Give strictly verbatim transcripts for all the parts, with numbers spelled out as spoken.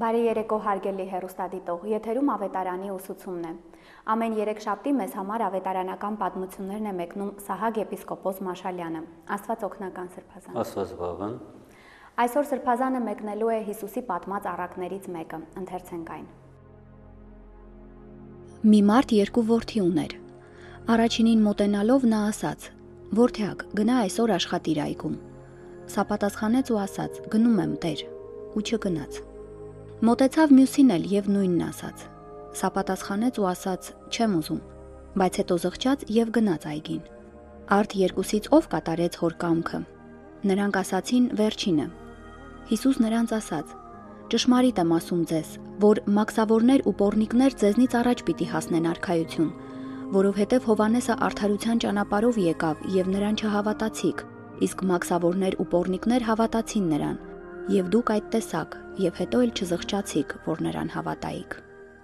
Բարի երեկո հարգելի հեռուստադիտող, եթերում ավետարանի ուսուցումն է։ Ամեն երեքշաբթի մեզ համար ավետարանական պատմություններն է մեկնում Սահակ եպիսկոպոս Մաշալյանը։ Աստված օգնական Սրբազան։ Աստված բավան։ Այսօր Սրբազանը մեկնելու է Հիսուսի պատմած առակներից մեկը, ընթերցենք այն։ Մի մարդ երկու որդի ուներ։ Առաջինին մոտենալով նա ասաց. «Որդեակ, գնա այսօր աշխատիր այգում»։ Սա պատասխանեց ու ասաց. «Գնում եմ, Տեր», ու չգնաց։ Մոտեցավ մյուսին էլ եւ նույնն ասաց։ Սա պատասխանեց ու ասաց. «Չեմ ուզում», բայց հետո զղջաց եւ գնաց այգին։ Արդ երկուսից ով կատարեց հոր կամքը։ Նրանք ասացին վերջինը։ Հիսուս նրանց ասաց. «Ճշմարիտ եմ ասում ձեզ, որ մաքսավորներ ու պոռնիկներ ձեզնից առաջ պիտի հասնեն արքայություն, որովհետև Հովհաննեսը արդարության ճանապարհով եկավ եւ նրան չհավատացիք, իսկ մաքսավորներ ու պոռնիկներ հավատացին նրան, եւ դուք այդ տեսաք, եւ հետո էլ չզղջացիք, որ նրան հավատայիք»։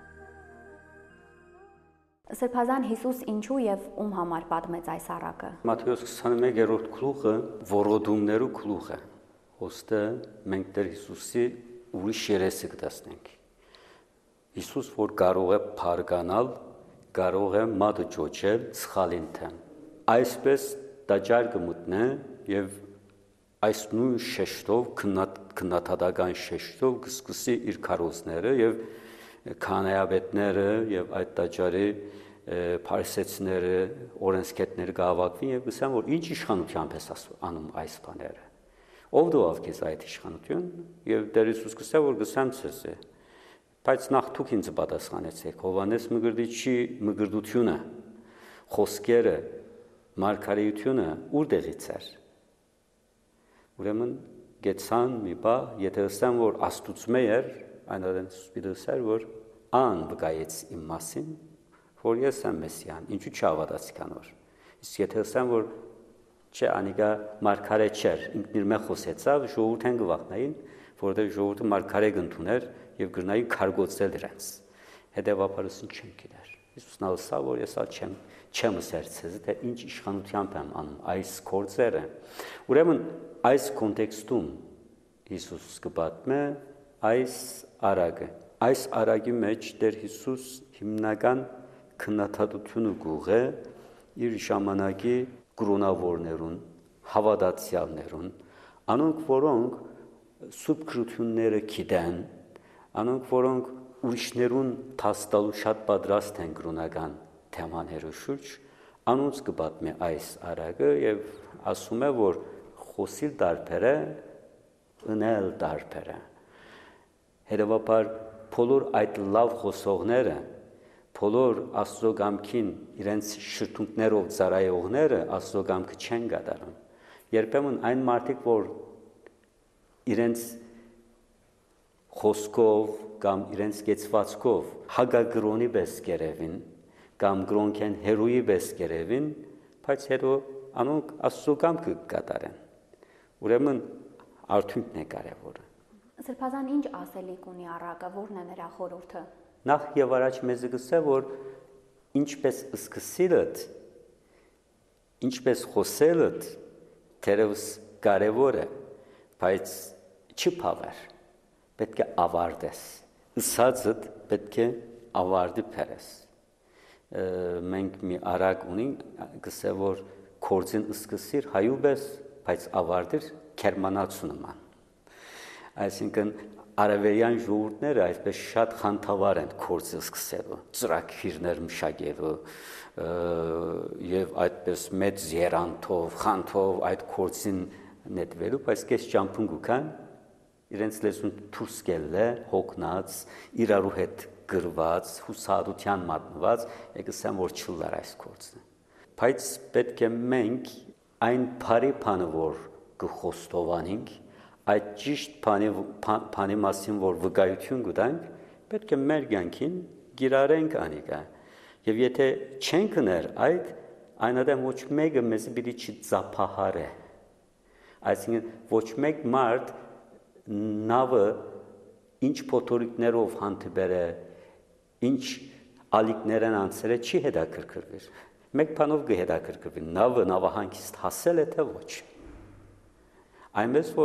Սրբազան, Հիսուս ինչու եւ ում համար պատմեց այս առակը։ Մատթեոս քսաներորդ գլուխը որոդումներու գլուխ է։ Ոստը մենք Տեր Հիսուսի ուրիշ երեսը կտեսնենք։ Հիսուս, որ կարող է փարգանալ, կարող է մատը ճոճել սխալին թեմ։ Այսպես տաճար կմտնե եւ այս նույն շեշտով քննադատական շեշտով կսկսի իր քարոզները եւ քանայաբետները եւ այդ տաճարի փարիսեցիները օրենսգետները գավակվին եւ գսան որ ինչ իշխանությամբ է անում այս բաները։ Ով դուավ քեզ այդ իշխանություն եւ Տեր Հիսուս գսա որ գսան ցես է։ Բայց նախ դուք ինձ պատասխանեցեք Հովհաննես Մկրտիչի մկրտությունը, խոսքերը, մարգարեությունը ուր դեղից էր։ Ուրեմն գեցան մի բա, եթե ասեմ որ Աստուծմե էր, այնադեն սպիտուսեր որ ան վկայեց իմ մասին, որ ես եմ Մեսիան, ինչու չհավատացիք անոր։ Իսկ եթե ասեմ որ չէ, անիկա մարգարե չէր, ինքն իր մե խոսեցավ, ժողովուրդն գվախնային, որովհետև ժողովուրդը մարգարե կընդուներ եւ գրնային քարգոցել իրենց։ Հետևաբար ուսին չեմ գիտեր։ Հիսուսն ասա որ ես ալ չեմ չեմ սերցез, թե ինչ իշխանությամբ եմ անում այս գործերը։ Ուրեմն այս կոնտեքստում Հիսուս կպատմե այս արագը։ Այս արագի մեջ Տեր Հիսուս հիմնական քննադատությունը գուղե իր ժամանակի կրոնավորներուն, հավատացյալներուն, անոնք որոնք սուրբ քրությունները գիտեն, անոնք որոնք ուրիշներուն թաստալու շատ պատրաստ են կրոնական թեմաներու շուրջ, անոնց կպատմի այս արագը եւ ասում է որ խոսիլ դարբեր է, ունել դարբեր է։ Հետևաբար բոլոր այդ լավ խոսողները, բոլոր Աստծո գամքին իրենց շրթունքներով ծառայողները Աստծո գամքը չեն կատարում։ Երբեմն այն մարդիկ, որ իրենց խոսքով կամ իրենց կեցվածքով հագագրոնի պես կերևին կամ գրոնքեն հերոյի պես կերևին, բայց հետո անոնք Աստծո գամքը կատարեն։ Ուրեմն արդյունքն է կարևորը։ Սրբազան ինչ ասելիք ունի առակը, որն է նրա խորհուրդը։ Նախ եւ առաջ մեզ գսե որ ինչպես սկսիլդ, ինչպես խոսելդ թերևս կարևոր է, բայց չփավեր, պետք է ավարտես, ըսածդ պետք է ավարտի փերես։ Մենք մի արակ ունենք, գսե որ կորձին սկսիր հայուբես, բայց ավարտիր քերմանացու նման։ Այսինքն արևելյան ժողովուրդները այսպես շատ խանդավառ են կորձը սկսելու, ծրագիրներ մշակելու եւ այդպես մեծ երանթով, խանդով այդ կորձին նետվելու, բայց կես ճամփուն գուքան իրենց լեզուն դուրս գելը, հոգնած, իրարու հետ գրված, հուսահատության մատնված, եկսեմ որ չլար այս կորձը։ Բայց պետք է մենք այն բարի բանը որ կխոստովանենք, այդ ճիշտ բանի մասին որ վկայություն կտանք, պետք է մեր կյանքին գիրարենք անիկա։ Եվ եթե չենք ներ այդ, այնադեմ ոչ մեկը մեզ պիտի չծափահարե։ Այսինքն ոչ մեկ մարդ նավը ինչ փոթորիկներով հանդիպեր է, ինչ ալիքներ են անցել է, չի հետաքրքրվիր։ Մեկ բանով կհետաքրքրվի, նավը նավահանգիստ հասել է թե ոչ։ Այնպես որ